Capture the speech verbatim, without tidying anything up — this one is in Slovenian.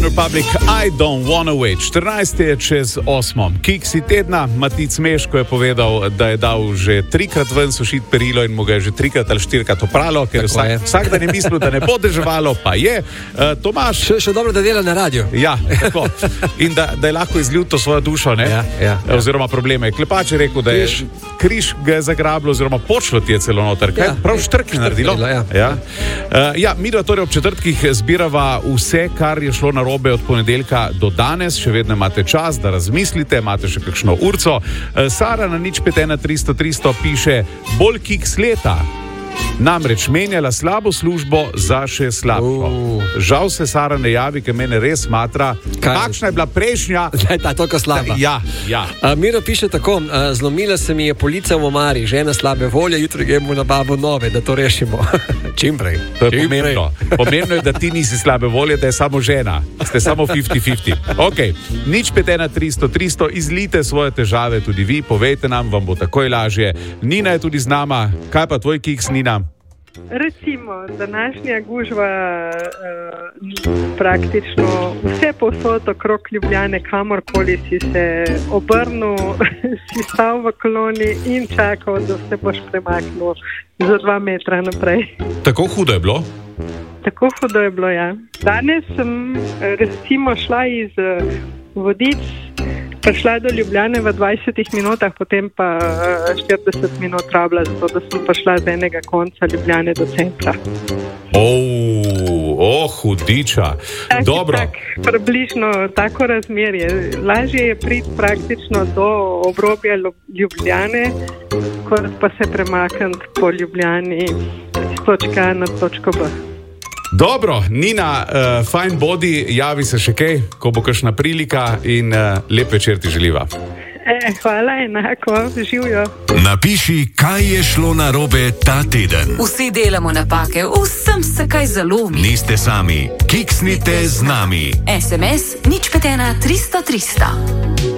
Republic, I don't wanna wait. štirinajst je čez osmo. Kiksi tedna, Matic Meško je povedal, da je dal že trikrat ven sušiti perilo in mu ga je že trikrat ali štirikrat opralo, ker vsak, vsak dan je mislil, da ne bo deževalo, pa je. Uh, Tomaš... Še, še dobro, da dela na radiju. Ja, tako. In da, da je lahko izljul to svojo dušo, ne? Ja, ja, ja. Oziroma probleme. Klepač je rekel, da je križ, križ ga je zagrabilo, oziroma počlo ti je celo noter. Kaj? Ja, prav štrk je naredilo. Ja, ja. Uh, ja mi da torej ob četrtkih zbirava vse, kar je šlo narobe od ponedeljka do danes. Še vedno imate čas, da razmislite, imate še kakšno urco. Uh, Sara na nič pet ena tristo tristo piše, bolj kiks leta. Namreč menjala slabo službo za še slabšo. Uh. Žal se Sara ne javi, ker mene res matra. Kaj? Kakšna je bila prejšnja? Da je ta toliko slaba. Ja, ja. Uh, Miro piše tako, uh, zlomila se mi je polica v omari, žena slabe volje, jutri gremo na babo nove, da to rešimo. Čim prej. To je Čim pomembno. Prej. Pomembno je, da ti nisi slabe volje, da je samo žena. Ste samo fifty fifty. Ok, nič pet ena tristo tristo, izlite svoje težave tudi vi, povejte nam, vam bo takoj lažje. Nina je tudi z nama. Kaj pa tvoj kiks, Nina? Recimo, današnja gužva uh, praktično vse povsod okrog Ljubljane, kamorkoli si se obrnil, si stal v koloni in čakal, da se boš premaknil za dva metra naprej. Tako hudo je bilo? Tako hudo je bilo, ja. Danes sem recimo šla iz Vodic, prišla do Ljubljane v dvajsetih minutah, potem pa štirideset minut rabila, zato da sem prišla z enega konca Ljubljane do centra. Oh, oh, hudiča. Tak, Dobro. Tak, približno tako razmerje. Lažje je priti praktično do obrobja Ljubljane, kot pa se premakniti po Ljubljani z točke A na točko B. Dobro, Nina, uh, fine body, javi se še kaj, ko bo kakšna prilika in uh, lep večer ti želiva. E, hvala, enako, živijo. Napiši, kaj je šlo narobe ta teden. Vsi delamo napake, vsem se kaj zalomi. Niste sami, kiksnite z nami. S M S nič pet ena tristo tristo.